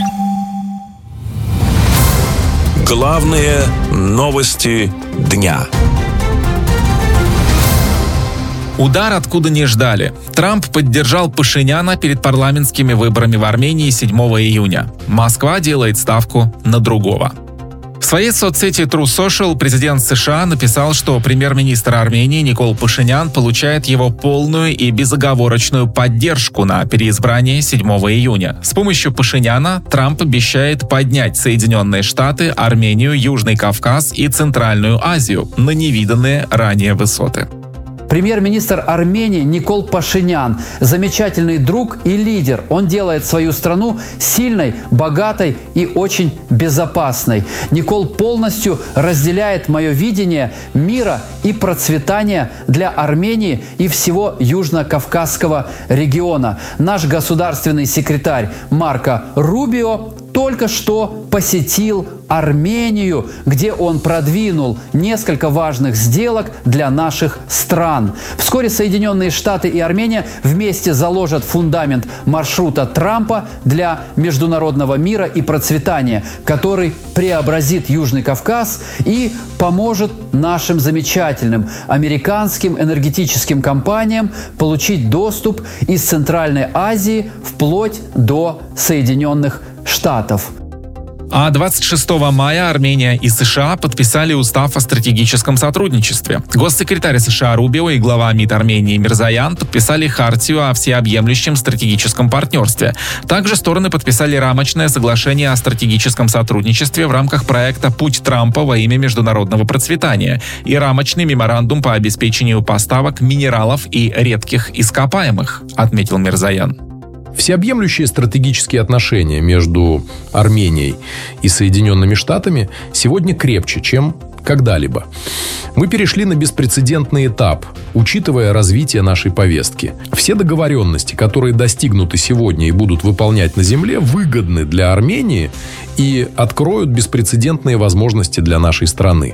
Главные новости дня. Удар откуда не ждали. Трамп поддержал Пашиняна перед парламентскими выборами в Армении 7 июня. Москва делает ставку на другого. В своей соцсети True Social президент США написал, что премьер-министр Армении Никол Пашинян получает его полную и безоговорочную поддержку на переизбрании 7 июня. С помощью Пашиняна Трамп обещает поднять Соединенные Штаты, Армению, Южный Кавказ и Центральную Азию на невиданные ранее высоты. Премьер-министр Армении Никол Пашинян – замечательный друг и лидер. Он делает свою страну сильной, богатой и очень безопасной. Никол полностью разделяет мое видение мира и процветания для Армении и всего Южно-Кавказского региона. Наш государственный секретарь Марко Рубио только что посетил Армению, где он продвинул несколько важных сделок для наших стран. Вскоре Соединенные Штаты и Армения вместе заложат фундамент маршрута Трампа для международного мира и процветания, который преобразит Южный Кавказ и поможет нашим замечательным американским энергетическим компаниям получить доступ из Центральной Азии вплоть до Соединенных Штатов. А 26 мая Армения и США подписали устав о стратегическом сотрудничестве. Госсекретарь США Рубио и глава МИД Армении Мирзоян подписали хартию о всеобъемлющем стратегическом партнерстве. Также стороны подписали рамочное соглашение о стратегическом сотрудничестве в рамках проекта «Путь Трампа во имя международного процветания» и рамочный меморандум по обеспечению поставок минералов и редких ископаемых, отметил Мирзоян. Всеобъемлющие стратегические отношения между Арменией и Соединенными Штатами сегодня крепче, чем когда-либо. Мы перешли на беспрецедентный этап, учитывая развитие нашей повестки. Все договоренности, которые достигнуты сегодня и будут выполнять на земле, выгодны для Армении и откроют беспрецедентные возможности для нашей страны.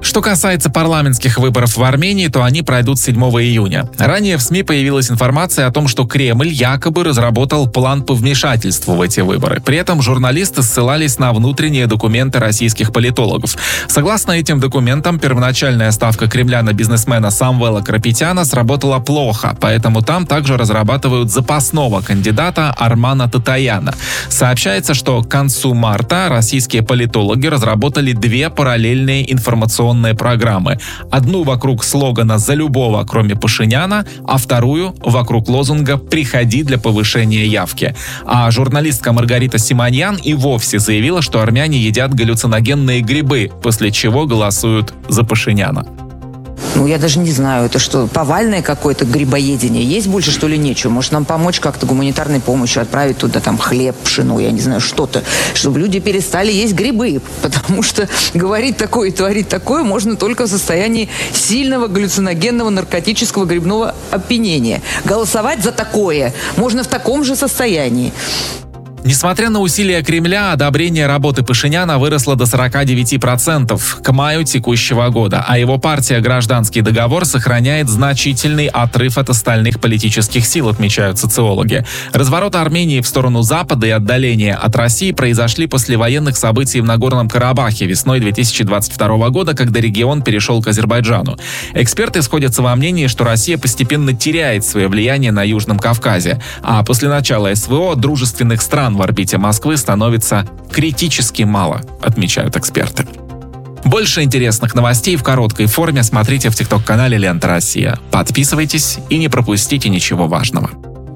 Что касается парламентских выборов в Армении, то они пройдут 7 июня. Ранее в СМИ появилась информация о том, что Кремль якобы разработал план по вмешательству в эти выборы. При этом журналисты ссылались на внутренние документы российских политологов. Согласно этим документам, первоначальная ставка Кремля на бизнесмена Самвела Карапетяна сработала плохо, поэтому там также разрабатывают запасного кандидата Армана Татаяна. Сообщается, что к концу марта российские политологи разработали 2 параллельные информационные программы. Одну вокруг слогана «За любого, кроме Пашиняна», а вторую вокруг лозунга «Приходи для повышения явки». А журналистка Маргарита Симоньян и вовсе заявила, что армяне едят галлюциногенные грибы, после чего голосуют за Пашиняна. Я даже не знаю, это что, повальное какое-то грибоедение? Есть больше, что ли, нечего? Может, нам помочь как-то гуманитарной помощью, отправить туда там хлеб, пшено, я не знаю, что-то, чтобы люди перестали есть грибы, потому что говорить такое и творить такое можно только в состоянии сильного галлюциногенного наркотического грибного опьянения. Голосовать за такое можно в таком же состоянии. Несмотря на усилия Кремля, одобрение работы Пашиняна выросло до 49% к маю текущего года, а его партия «Гражданский договор» сохраняет значительный отрыв от остальных политических сил, отмечают социологи. Разворот Армении в сторону Запада и отдаление от России произошли после военных событий в Нагорном Карабахе весной 2022 года, когда регион перешел к Азербайджану. Эксперты сходятся во мнении, что Россия постепенно теряет свое влияние на Южном Кавказе, а после начала СВО дружественных стран в орбите Москвы становится критически мало, отмечают эксперты. Больше интересных новостей в короткой форме смотрите в ТикТок-канале «Лента Россия». Подписывайтесь и не пропустите ничего важного.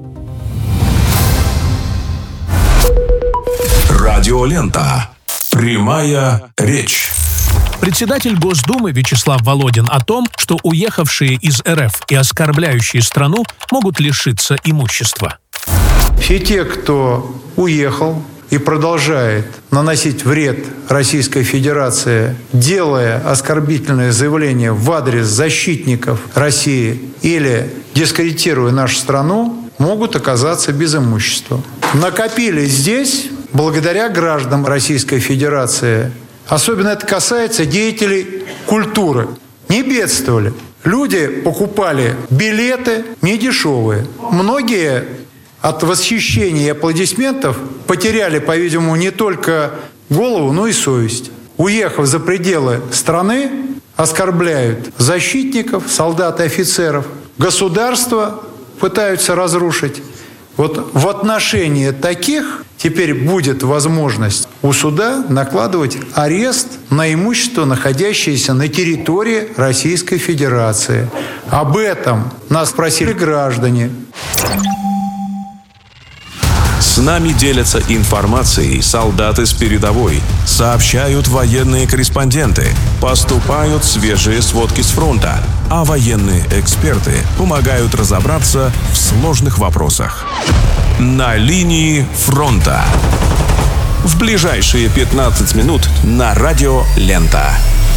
Радиолента. Прямая речь. Председатель Госдумы Вячеслав Володин о том, что уехавшие из РФ и оскорбляющие страну могут лишиться имущества. Все те, кто уехал и продолжает наносить вред Российской Федерации, делая оскорбительные заявления в адрес защитников России или дискредитируя нашу страну, могут оказаться без имущества. Накопились здесь благодаря гражданам Российской Федерации. Особенно это касается деятелей культуры. Не бедствовали. Люди покупали билеты недешевые. Многие от восхищения и аплодисментов потеряли, по-видимому, не только голову, но и совесть. Уехав за пределы страны, оскорбляют защитников, солдат и офицеров. Государство пытаются разрушить. Вот в отношении таких теперь будет возможность у суда накладывать арест на имущество, находящееся на территории Российской Федерации. Об этом нас спросили граждане. С нами делятся информацией солдаты с передовой, сообщают военные корреспонденты, поступают свежие сводки с фронта, а военные эксперты помогают разобраться в сложных вопросах. На линии фронта. В ближайшие 15 минут на радио «Лента».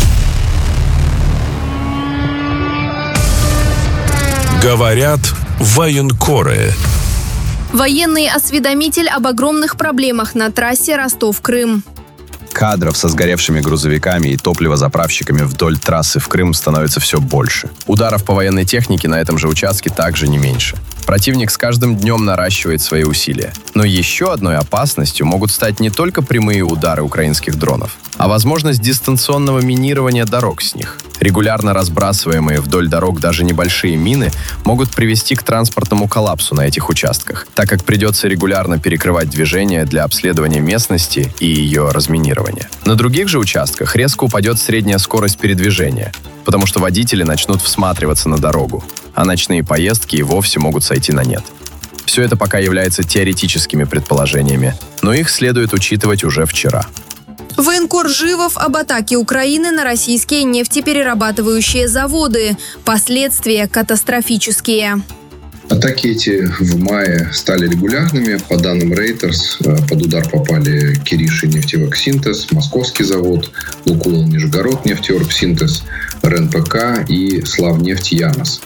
Говорят военкоры. Военный осведомитель об огромных проблемах на трассе Ростов-Крым. Кадров со сгоревшими грузовиками и топливозаправщиками вдоль трассы в Крым становится все больше. Ударов по военной технике на этом же участке также не меньше. Противник с каждым днем наращивает свои усилия. Но еще одной опасностью могут стать не только прямые удары украинских дронов, а возможность дистанционного минирования дорог с них. Регулярно разбрасываемые вдоль дорог даже небольшие мины могут привести к транспортному коллапсу на этих участках, так как придется регулярно перекрывать движение для обследования местности и ее разминирования. На других же участках резко упадет средняя скорость передвижения, потому что водители начнут всматриваться на дорогу, а ночные поездки и вовсе могут сойти на нет. Все это пока является теоретическими предположениями, но их следует учитывать уже вчера. Военкор Живов об атаке Украины на российские нефтеперерабатывающие заводы. Последствия катастрофические. Атаки эти в мае стали регулярными. По данным Reuters, под удар попали Кириши нефтевоксинтез, Московский завод, Лукойл Нижегород нефтеоргсинтез, РНПК и Славнефть Янос.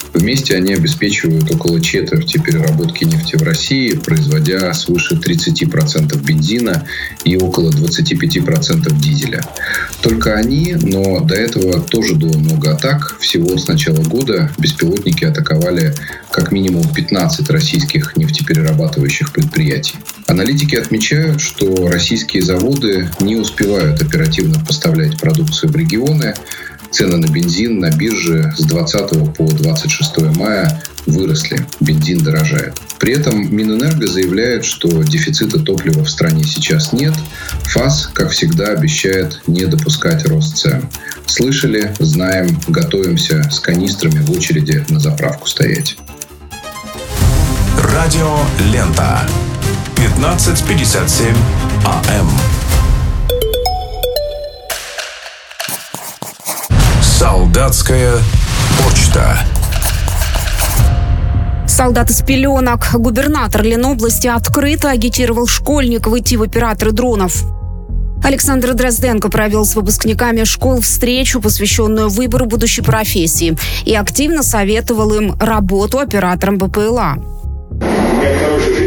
Вместе они обеспечивают около четверти переработки нефти в России, производя свыше 30% бензина и около 25% дизеля. Только они, но до этого тоже было много атак. Всего с начала года беспилотники атаковали как минимум 15 российских нефтеперерабатывающих предприятий. Аналитики отмечают, что российские заводы не успевают оперативно поставлять продукцию в регионы. Цены на бензин на бирже с 20 по 26 мая выросли, бензин дорожает. При этом Минэнерго заявляет, что дефицита топлива в стране сейчас нет. ФАС, как всегда, обещает не допускать рост цен. Слышали, знаем, готовимся с канистрами в очереди на заправку стоять. Радио Лента. 15:57 АМ. Солдатская почта. Солдат из пеленок. Губернатор Ленобласти открыто агитировал школьников идти в операторы дронов. Александр Дрозденко провел с выпускниками школ встречу, посвященную выбору будущей профессии, и активно советовал им работу оператором БПЛА. Нет хороших